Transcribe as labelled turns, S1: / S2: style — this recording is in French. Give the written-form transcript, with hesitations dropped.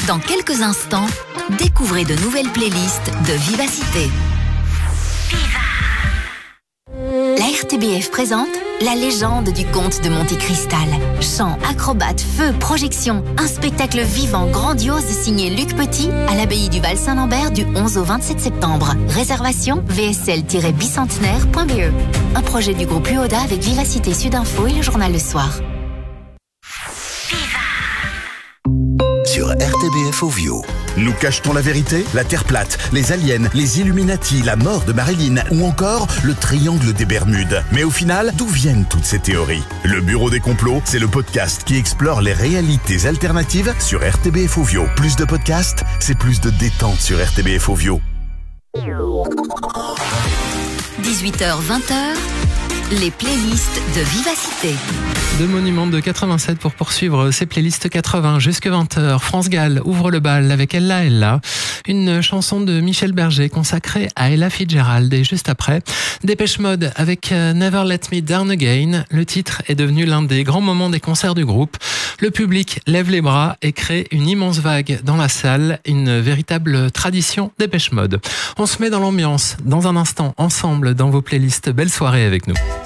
S1: Dans quelques instants, découvrez de nouvelles playlists de Vivacité. La RTBF présente la légende du comte de Monte Cristal. Chants, acrobates, feux, projections. Un spectacle vivant, grandiose signé Luc Petit à l'abbaye du Val-Saint-Lambert du 11 au 27 septembre. Réservation vsl-bicentenaire.be. Un projet du groupe UODA avec Vivacité Sud-Info et le journal Le Soir.
S2: Sur RTBF Ovio.
S3: Nous cachetons la vérité, la Terre plate, les aliens, les Illuminati, la mort de Marilyn ou encore le triangle des Bermudes. Mais au final, d'où viennent toutes ces théories? Le Bureau des complots, c'est le podcast qui explore les réalités alternatives sur RTBF Ovio. Plus de podcasts, c'est plus de détente sur RTBF Ovio.
S1: 18h-20h, les playlists de Vivacité.
S4: De Monument de 87 pour poursuivre ces playlists 80 jusque 20h. France Gall ouvre le bal avec Ella Ella, une chanson de Michel Berger consacrée à Ella Fitzgerald. Et juste après, Dépêche Mode avec Never Let Me Down Again. Le titre est devenu l'un des grands moments des concerts du groupe. Le public lève les bras et crée une immense vague dans la salle, une véritable tradition Dépêche Mode. On se met dans l'ambiance dans un instant ensemble dans vos playlists. Belle soirée avec nous.